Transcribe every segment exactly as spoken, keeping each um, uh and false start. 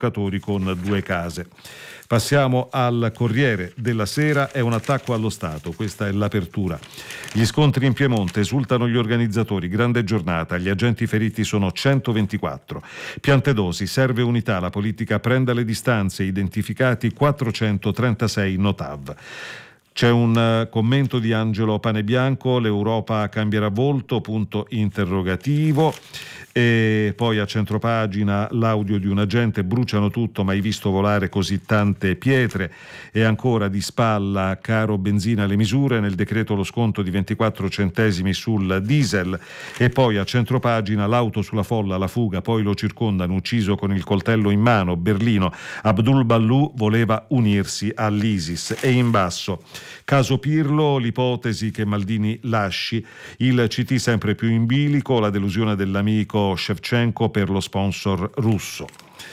con due case. Passiamo al Corriere della Sera, è un attacco allo Stato, questa è l'apertura. Gli scontri in Piemonte, esultano gli organizzatori, grande giornata, gli agenti feriti sono centoventiquattro. Piantedosi, serve unità, la politica prenda le distanze, identificati quattrocentotrentasei Notav. C'è un uh, commento di Angelo Panebianco, l'Europa cambierà volto, punto interrogativo. E poi a centropagina l'audio di un agente, bruciano tutto, mai visto volare così tante pietre. E ancora di spalla, caro benzina le misure, nel decreto lo sconto di ventiquattro centesimi sul diesel. E poi a centropagina l'auto sulla folla, la fuga, poi lo circondano, ucciso con il coltello in mano, Berlino, Abdul Ballou voleva unirsi all'ISIS. E in basso, caso Pirlo, l'ipotesi che Maldini lasci, il C T sempre più in bilico, la delusione dell'amico Shevchenko per lo sponsor russo.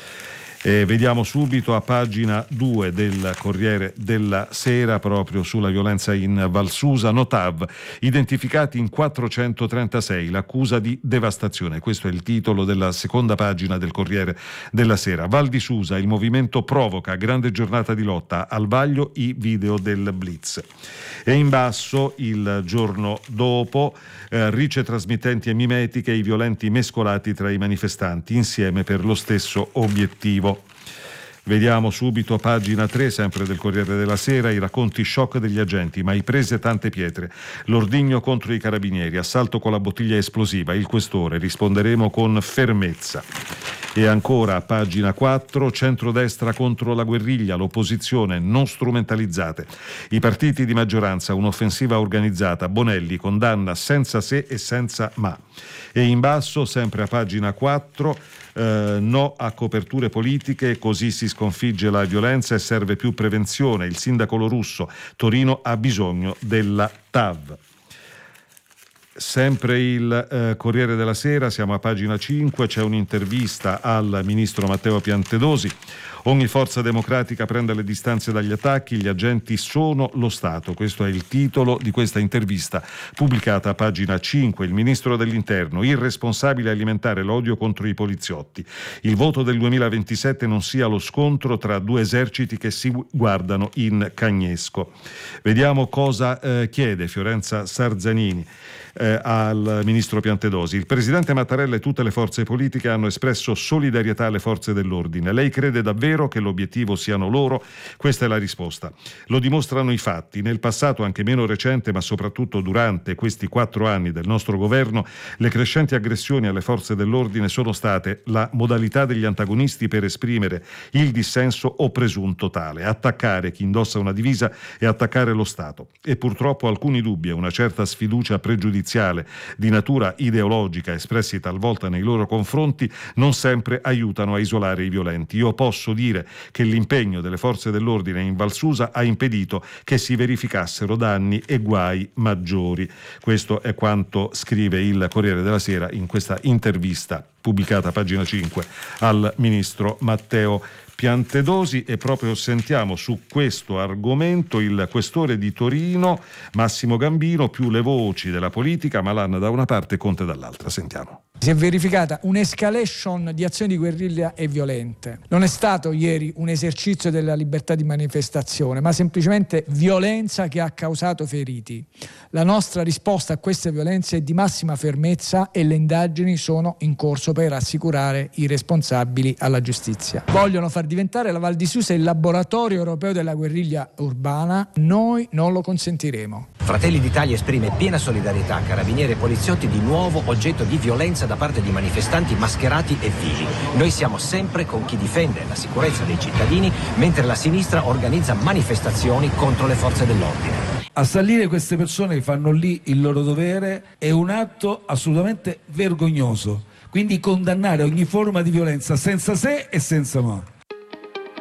E vediamo subito a pagina due del Corriere della Sera, proprio sulla violenza in Valsusa, Notav, identificati in quattrocentotrentasei, l'accusa di devastazione. Questo è il titolo della seconda pagina del Corriere della Sera. Val di Susa, il movimento provoca, grande giornata di lotta, al vaglio i video del Blitz. E in basso, il giorno dopo, eh, ricce trasmittenti e mimetiche, i violenti mescolati tra i manifestanti, insieme per lo stesso obiettivo. Vediamo subito pagina tre, sempre del Corriere della Sera, i racconti shock degli agenti, mai prese tante pietre, l'ordigno contro i carabinieri, assalto con la bottiglia esplosiva, il questore, risponderemo con fermezza. E ancora a pagina quattro, centrodestra contro la guerriglia, l'opposizione non strumentalizzate, i partiti di maggioranza, un'offensiva organizzata, Bonelli condanna senza se e senza ma. E in basso, sempre a pagina quattro, eh, no a coperture politiche, così si sconfigge la violenza e serve più prevenzione, il sindaco Lo Russo, Torino ha bisogno della T A V. Sempre il eh, Corriere della Sera, siamo a pagina cinque, c'è un'intervista al ministro Matteo Piantedosi. Ogni forza democratica prende le distanze dagli attacchi, gli agenti sono lo Stato. Questo è il titolo di questa intervista pubblicata a pagina cinque. Il ministro dell'Interno, irresponsabile alimentare l'odio contro i poliziotti. Il voto del duemilaventisette non sia lo scontro tra due eserciti che si guardano in cagnesco. Vediamo cosa eh, chiede Fiorenza Sarzanini eh, al ministro Piantedosi. Il presidente Mattarella e tutte le forze politiche hanno espresso solidarietà alle forze dell'ordine. Lei crede davvero che l'obiettivo siano loro? Questa è la risposta. Lo dimostrano i fatti. Nel passato, anche meno recente, ma soprattutto durante questi quattro anni del nostro governo, le crescenti aggressioni alle forze dell'ordine sono state la modalità degli antagonisti per esprimere il dissenso o presunto tale, attaccare chi indossa una divisa e attaccare lo Stato. E purtroppo alcuni dubbi e una certa sfiducia pregiudiziale di natura ideologica espressi talvolta nei loro confronti non sempre aiutano a isolare i violenti. Io posso dire che l'impegno delle forze dell'ordine in Valsusa ha impedito che si verificassero danni e guai maggiori. Questo è quanto scrive il Corriere della Sera in questa intervista pubblicata a pagina cinque al ministro Matteo Piantedosi. E proprio sentiamo su questo argomento il questore di Torino Massimo Gambino, più le voci della politica, Malan da una parte e Conte dall'altra. Sentiamo. Si è verificata un'escalation di azioni di guerriglia e violente. Non è stato ieri un esercizio della libertà di manifestazione, ma semplicemente violenza che ha causato feriti. La nostra risposta a queste violenze è di massima fermezza e le indagini sono in corso per assicurare i responsabili alla giustizia. Vogliono far diventare la Val di Susa il laboratorio europeo della guerriglia urbana. Noi non lo consentiremo. Fratelli d'Italia esprime piena solidarietà a carabinieri e poliziotti di nuovo oggetto di violenza da parte di manifestanti mascherati e vivi. Noi siamo sempre con chi difende la sicurezza dei cittadini, mentre la sinistra organizza manifestazioni contro le forze dell'ordine. Assalire queste persone che fanno lì il loro dovere è un atto assolutamente vergognoso. Quindi condannare ogni forma di violenza senza se e senza ma.